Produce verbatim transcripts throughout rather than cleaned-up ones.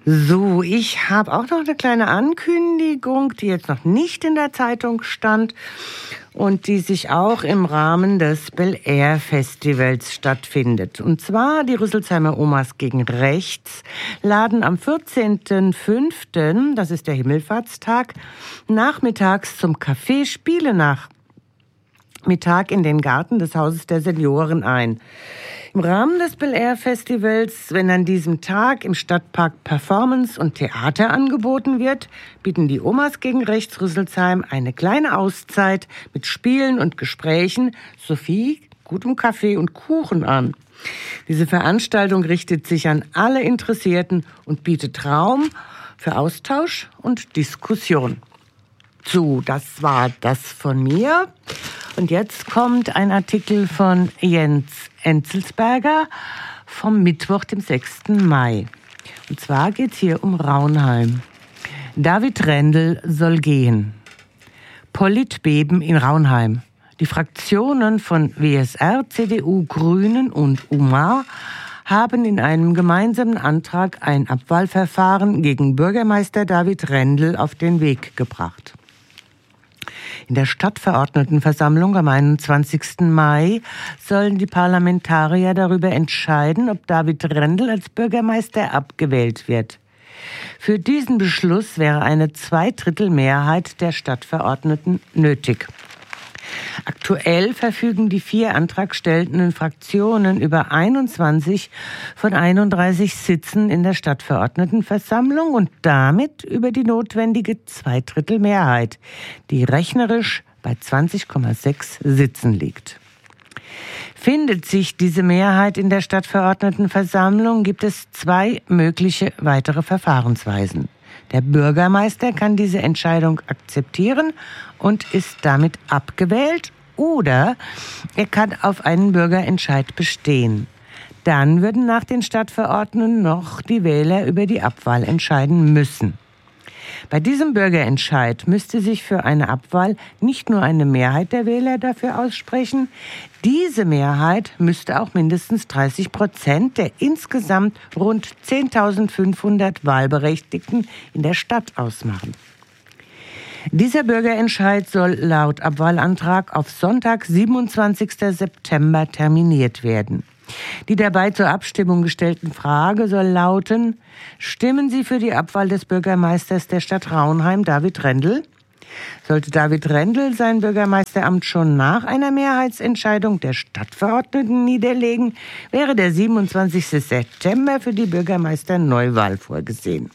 So, ich habe auch noch eine kleine Ankündigung, die jetzt noch nicht in der Zeitung stand und die sich auch im Rahmen des Bel Air Festivals stattfindet. Und zwar die Rüsselsheimer Omas gegen Rechts laden am vierzehnten fünften, das ist der Himmelfahrtstag, nachmittags zum Café Spiele nach Mittag in den Garten des Hauses der Senioren ein. Im Rahmen des Bel Air Festivals, wenn an diesem Tag im Stadtpark Performance und Theater angeboten wird, bieten die Omas gegen Rechts Rüsselsheim eine kleine Auszeit mit Spielen und Gesprächen sowie gutem Kaffee und Kuchen an. Diese Veranstaltung richtet sich an alle Interessierten und bietet Raum für Austausch und Diskussion. So, das war das von mir. Und jetzt kommt ein Artikel von Jens Enzelsberger vom Mittwoch, dem sechsten Mai. Und zwar geht es hier um Raunheim. David Rendel soll gehen. Politbeben in Raunheim. Die Fraktionen von W S R, C D U, Grünen und U M A haben in einem gemeinsamen Antrag ein Abwahlverfahren gegen Bürgermeister David Rendel auf den Weg gebracht. In der Stadtverordnetenversammlung am einundzwanzigsten Mai sollen die Parlamentarier darüber entscheiden, ob David Rendel als Bürgermeister abgewählt wird. Für diesen Beschluss wäre eine Zweidrittelmehrheit der Stadtverordneten nötig. Aktuell verfügen die vier antragstellenden Fraktionen über einundzwanzig von einunddreißig Sitzen in der Stadtverordnetenversammlung und damit über die notwendige Zweidrittelmehrheit, die rechnerisch bei zwanzig Komma sechs Sitzen liegt. Findet sich diese Mehrheit in der Stadtverordnetenversammlung, gibt es zwei mögliche weitere Verfahrensweisen. Der Bürgermeister kann diese Entscheidung akzeptieren und ist damit abgewählt, oder er kann auf einen Bürgerentscheid bestehen. Dann würden nach den Stadtverordneten noch die Wähler über die Abwahl entscheiden müssen. Bei diesem Bürgerentscheid müsste sich für eine Abwahl nicht nur eine Mehrheit der Wähler dafür aussprechen, diese Mehrheit müsste auch mindestens dreißig Prozent der insgesamt rund zehntausendfünfhundert Wahlberechtigten in der Stadt ausmachen. Dieser Bürgerentscheid soll laut Abwahlantrag auf Sonntag, siebenundzwanzigsten September, terminiert werden. Die dabei zur Abstimmung gestellten Frage soll lauten: Stimmen Sie für die Abwahl des Bürgermeisters der Stadt Raunheim, David Rendel? Sollte David Rendel sein Bürgermeisteramt schon nach einer Mehrheitsentscheidung der Stadtverordneten niederlegen, wäre der siebenundzwanzigsten September für die Bürgermeisterneuwahl vorgesehen.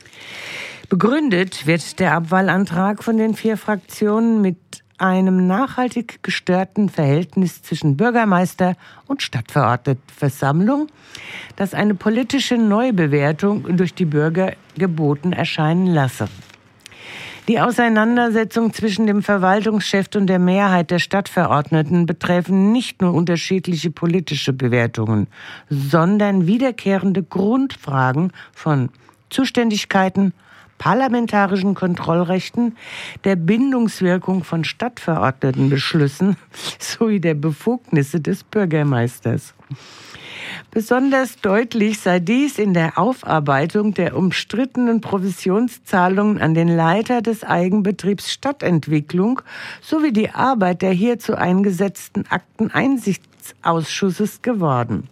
Begründet wird der Abwahlantrag von den vier Fraktionen mit einem nachhaltig gestörten Verhältnis zwischen Bürgermeister und Stadtverordnetenversammlung, das eine politische Neubewertung durch die Bürger geboten erscheinen lasse. Die Auseinandersetzung zwischen dem Verwaltungschef und der Mehrheit der Stadtverordneten betreffen nicht nur unterschiedliche politische Bewertungen, sondern wiederkehrende Grundfragen von Zuständigkeiten, parlamentarischen Kontrollrechten, der Bindungswirkung von Stadtverordnetenbeschlüssen sowie der Befugnisse des Bürgermeisters. Besonders deutlich sei dies in der Aufarbeitung der umstrittenen Provisionszahlungen an den Leiter des Eigenbetriebs Stadtentwicklung sowie die Arbeit der hierzu eingesetzten Akteneinsichtsausschusses geworden.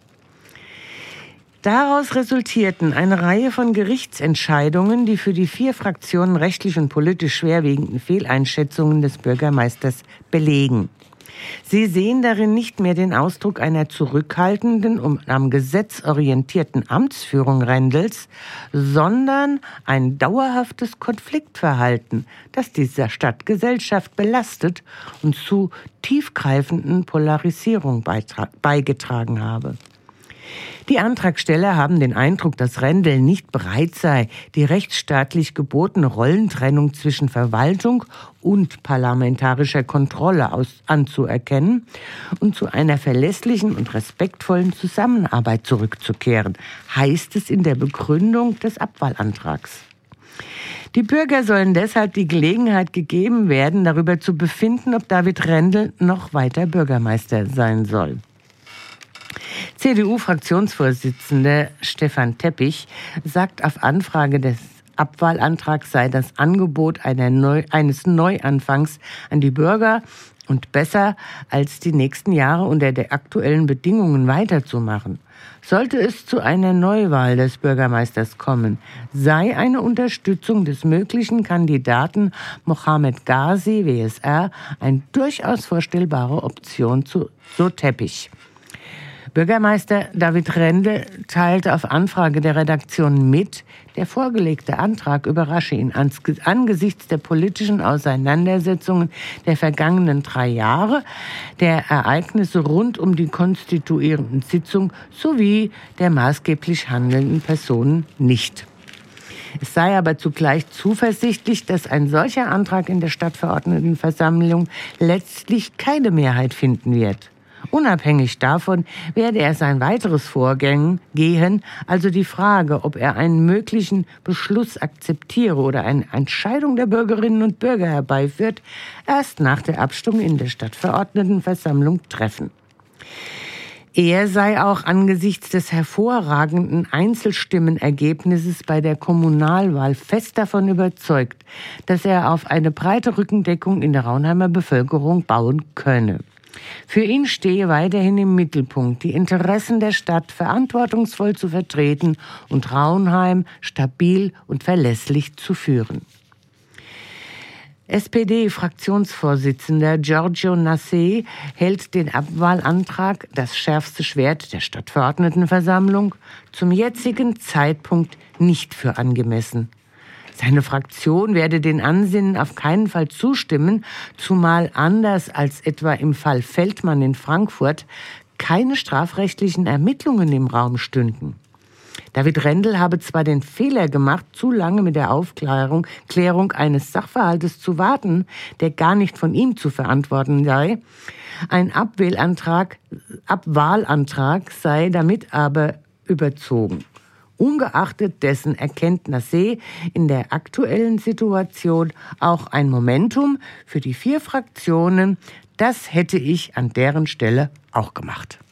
Daraus resultierten eine Reihe von Gerichtsentscheidungen, die für die vier Fraktionen rechtlich und politisch schwerwiegenden Fehleinschätzungen des Bürgermeisters belegen. Sie sehen darin nicht mehr den Ausdruck einer zurückhaltenden und am Gesetz orientierten Amtsführung Rendels, sondern ein dauerhaftes Konfliktverhalten, das dieser Stadtgesellschaft belastet und zu tiefgreifenden Polarisierung beigetragen habe. Die Antragsteller haben den Eindruck, dass Rendel nicht bereit sei, die rechtsstaatlich gebotene Rollentrennung zwischen Verwaltung und parlamentarischer Kontrolle aus anzuerkennen und zu einer verlässlichen und respektvollen Zusammenarbeit zurückzukehren, heißt es in der Begründung des Abwahlantrags. Die Bürger sollen deshalb die Gelegenheit gegeben werden, darüber zu befinden, ob David Rendel noch weiter Bürgermeister sein soll. C D U-Fraktionsvorsitzender Stefan Teppich sagt auf Anfrage des Abwahlantrags sei das Angebot einer Neu- eines Neuanfangs an die Bürger und besser als die nächsten Jahre unter den aktuellen Bedingungen weiterzumachen. Sollte es zu einer Neuwahl des Bürgermeisters kommen, sei eine Unterstützung des möglichen Kandidaten Mohamed Ghazi, W S R, eine durchaus vorstellbare Option, zu, so Teppich. Bürgermeister David Rendel teilte auf Anfrage der Redaktion mit, der vorgelegte Antrag überrasche ihn angesichts der politischen Auseinandersetzungen der vergangenen drei Jahre, der Ereignisse rund um die konstituierenden Sitzung sowie der maßgeblich handelnden Personen nicht. Es sei aber zugleich zuversichtlich, dass ein solcher Antrag in der Stadtverordnetenversammlung letztlich keine Mehrheit finden wird. Unabhängig davon werde er sein weiteres Vorgehen gehen, also die Frage, ob er einen möglichen Beschluss akzeptiere oder eine Entscheidung der Bürgerinnen und Bürger herbeiführt, erst nach der Abstimmung in der Stadtverordnetenversammlung treffen. Er sei auch angesichts des hervorragenden Einzelstimmenergebnisses bei der Kommunalwahl fest davon überzeugt, dass er auf eine breite Rückendeckung in der Raunheimer Bevölkerung bauen könne. Für ihn stehe weiterhin im Mittelpunkt, die Interessen der Stadt verantwortungsvoll zu vertreten und Raunheim stabil und verlässlich zu führen. S P D-Fraktionsvorsitzender Giorgio Nassé hält den Abwahlantrag, das schärfste Schwert der Stadtverordnetenversammlung, zum jetzigen Zeitpunkt nicht für angemessen. Seine Fraktion werde den Ansinnen auf keinen Fall zustimmen, zumal anders als etwa im Fall Feldmann in Frankfurt keine strafrechtlichen Ermittlungen im Raum stünden. David Rendel habe zwar den Fehler gemacht, zu lange mit der Aufklärung Klärung eines Sachverhaltes zu warten, der gar nicht von ihm zu verantworten sei. Ein Abwahlantrag, Abwahlantrag sei damit aber überzogen. Ungeachtet dessen erkennt Nassé in der aktuellen Situation auch ein Momentum für die vier Fraktionen. Das hätte ich an deren Stelle auch gemacht.